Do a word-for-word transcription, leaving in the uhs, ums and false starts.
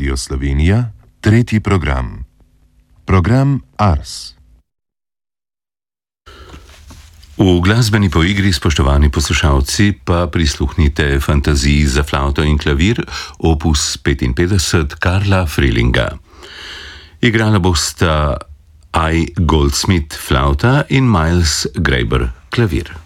Radio Slovenija, tretji program. Program Ars. V glasbeni poigri, spoštovani poslušalci, pa prisluhnite fantaziji za flavto in klavir, opus petinpetdeset Karla Frelinga. Igrala bosta I. Goldsmith flavta in Miles Graber klavir.